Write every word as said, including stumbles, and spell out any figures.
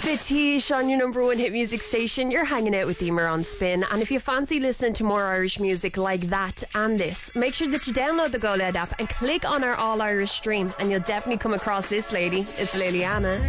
Fatish on your number one hit music station. You're hanging out with Emer on Spin, and if you fancy listening to more Irish music like that and this, make sure that you download the Go Loud app and click on our All Irish stream, and you'll definitely come across this lady. It's Liliana.